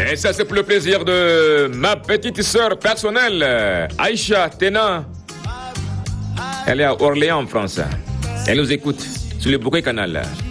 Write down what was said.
Et ça, c'est pour le plaisir de ma petite sœur personnelle, Aïcha Tena. Elle est à Orléans, en France. Elle nous écoute sur le Bouquet Canal.